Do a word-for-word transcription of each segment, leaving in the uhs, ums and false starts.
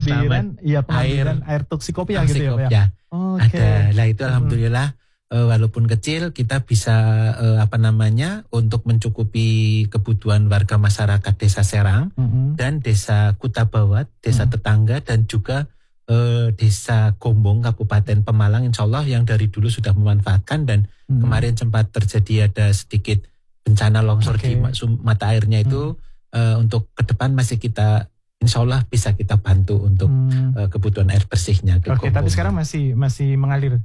pengambilan, iya pengambilan air, air Tuxicopia gitu ya Pak ya. Oke. Ada. Lah itu alhamdulillah hmm. uh, walaupun kecil kita bisa uh, apa namanya untuk mencukupi kebutuhan warga masyarakat Desa Serang hmm. dan Desa Kutabawat, desa hmm. tetangga dan juga uh, Desa Gombong Kabupaten Pemalang insya Allah yang dari dulu sudah memanfaatkan dan hmm. kemarin sempat terjadi ada sedikit bencana longsor okay. di mata airnya itu hmm. uh, untuk ke depan masih kita insya Allah bisa kita bantu untuk hmm. uh, kebutuhan air bersihnya. Oke, okay, tapi sekarang masih masih mengalir?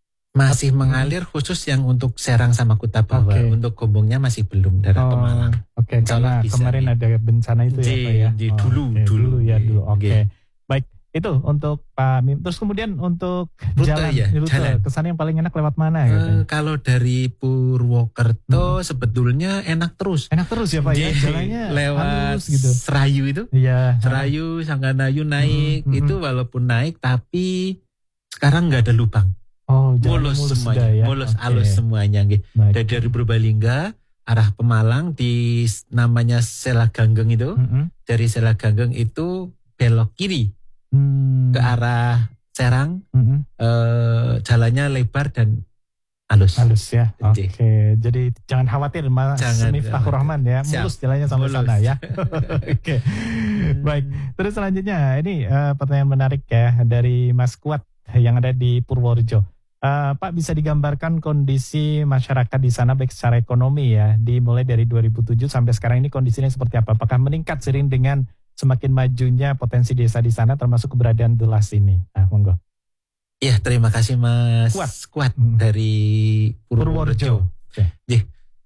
Masih hmm. mengalir khusus yang untuk Serang sama Kutabawat. Okay. Untuk Gombongnya masih belum daerah oh, Pemalang. Oke, okay, karena bisa, kemarin ya. Ada bencana itu di, ya Pak ya? Di, dulu, okay, dulu. Dulu ya dulu, oke. Okay. Baik, itu untuk Pak Mim. Terus kemudian untuk rute, jalan, ya, rute, jalan. Kesan yang paling enak lewat mana? Uh, kalau dari Purwokerto hmm. sebetulnya enak terus. Enak terus ya Pak ya? Jalannya lewat halus gitu. Serayu itu. Iya. Serayu, Sangganayu naik. Hmm. Itu walaupun naik tapi sekarang nggak ada lubang. Oh, mulus, mulus semuanya. Ya? Mulus, okay. Alus semuanya. Gitu. Dari, dari Purbalingga, arah Pemalang di namanya Sela Ganggeng itu. Hmm. Dari Sela Ganggeng itu belok kiri. Hmm. Ke arah Serang, mm-hmm. uh, jalannya lebar dan halus. Halus ya. Oke, okay. Jadi jangan khawatir Mas Miftahur Rahman ya, mulus jalannya sampai mulus. Sana ya. Oke, okay. Baik. Terus selanjutnya ini uh, pertanyaan menarik ya dari Mas Kuat yang ada di Purworejo. Uh, Pak bisa digambarkan kondisi masyarakat di sana baik secara ekonomi ya, dimulai dari dua ribu tujuh sampai sekarang ini kondisinya seperti apa? Apakah meningkat seiring dengan semakin majunya potensi desa di sana termasuk keberadaan Delas ini? Nah, monggo. Iya, terima kasih Mas Kuat, Kuat hmm. dari Purworejo. Okay.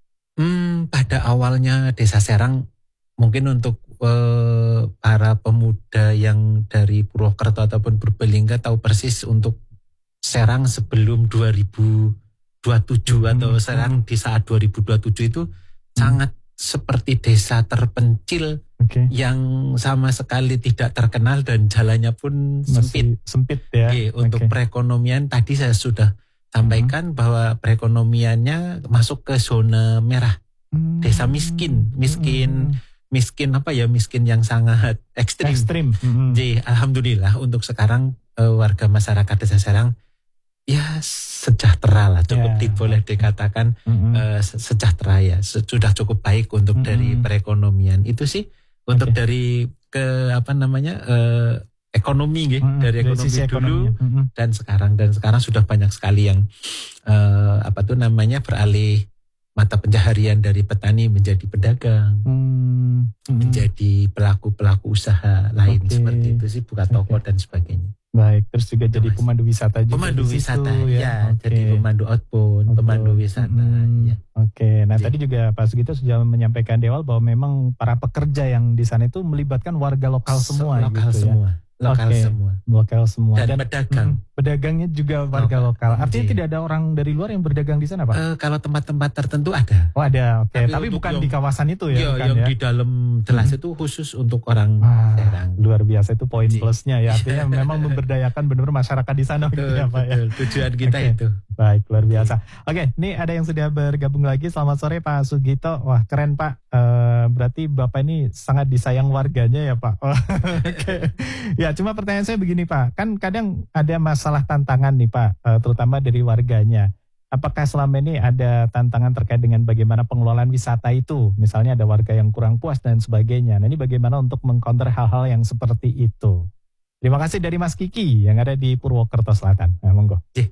Hmm, pada awalnya Desa Serang mungkin untuk uh, para pemuda yang dari Purwokerto ataupun Purbalingga tahu persis untuk Serang sebelum dua ribu dua puluh tujuh hmm. atau Serang di saat dua ribu dua puluh tujuh itu hmm. sangat seperti desa terpencil. Okay. Yang sama sekali tidak terkenal dan jalannya pun masih sempit. Sempit ya. Oke, untuk okay. perekonomian tadi saya sudah sampaikan hmm. bahwa perekonomiannya masuk ke zona merah. Hmm. Desa miskin, miskin, hmm. miskin apa ya, miskin yang sangat ekstrim. Ekstrim. Hmm. Jadi alhamdulillah untuk sekarang uh, warga masyarakat Desa Serang ya sejahtera lah, cukup yeah. boleh dikatakan mm-hmm. uh, sejahtera ya, sudah cukup baik untuk mm-hmm. dari perekonomian itu sih. Untuk okay. dari ke apa namanya uh, ekonomi gitu, mm-hmm. dari ekonomi dari dulu mm-hmm. dan sekarang dan sekarang sudah banyak sekali yang uh, apa tuh namanya beralih mata pencaharian dari petani menjadi pedagang, mm-hmm. menjadi pelaku-pelaku usaha lain okay. seperti itu sih, buka toko okay. dan sebagainya. Baik, terus juga jadi pemandu wisata juga. Pemandu wisata, situ, ya, ya okay. jadi pemandu outbound, outbound. pemandu wisata. Hmm, ya. Oke, okay. Nah jadi. Tadi juga Pak Sugito sudah menyampaikan di awal bahwa memang para pekerja yang di sana itu melibatkan warga lokal semua. Lokal gitu semua. Ya. Lokal okay. semua. Lokal semua. Dan, Dan pedagang. Hmm, pedagangnya juga warga lokal. lokal. Artinya Jadi. tidak ada orang dari luar yang berdagang di sana Pak? Uh, kalau tempat-tempat tertentu ada. Oh ada, oke. Okay. Tapi, Tapi bukan yang, di kawasan itu ya? Iya, bukan, yang ya? di dalam Delas hmm. itu khusus untuk orang ah, Serang. Luar biasa, itu poin plusnya ya. Artinya memang memberdayakan benar-benar masyarakat di sana. Betul, ya, Pak, betul. Ya? Tujuan kita okay. itu. Baik, luar biasa. Oke, okay, ini ada yang sudah bergabung lagi. Selamat sore Pak Sugito. Wah keren Pak. Uh, berarti Bapak ini sangat disayang warganya ya Pak. Okay. Ya cuma pertanyaan saya begini Pak. Kan kadang ada masalah tantangan nih Pak. Uh, terutama dari warganya. Apakah selama ini ada tantangan terkait dengan bagaimana pengelolaan wisata itu? Misalnya ada warga yang kurang puas dan sebagainya. Nah ini bagaimana untuk mengcounter hal-hal yang seperti itu? Terima kasih dari Mas Kiki yang ada di Purwokerto Selatan. Nah, monggo. Yeah.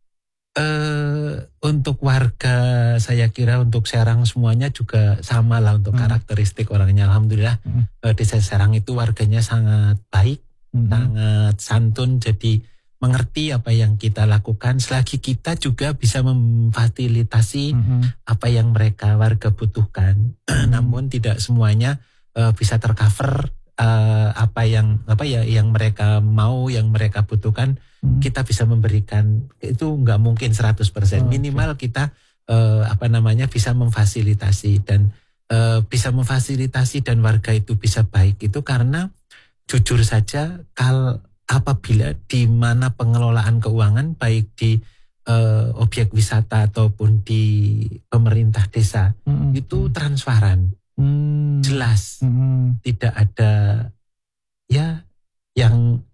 Uh, untuk warga saya kira untuk Serang semuanya juga sama lah untuk hmm. karakteristik orangnya. Alhamdulillah hmm. uh, Desa Serang itu warganya sangat baik, hmm. sangat santun, jadi mengerti apa yang kita lakukan. Selagi kita juga bisa memfasilitasi hmm. apa yang mereka warga butuhkan, hmm. namun tidak semuanya uh, bisa tercover. Uh, apa yang apa ya yang mereka mau, yang mereka butuhkan, hmm. kita bisa memberikan itu nggak mungkin seratus persen. Oh, minimal okay. kita uh, apa namanya bisa memfasilitasi dan uh, bisa memfasilitasi dan warga itu bisa baik itu karena jujur saja kal apabila di mana pengelolaan keuangan baik di uh, objek wisata ataupun di pemerintah desa hmm. itu transparan. Hmm. Jelas, hmm. tidak ada ya yang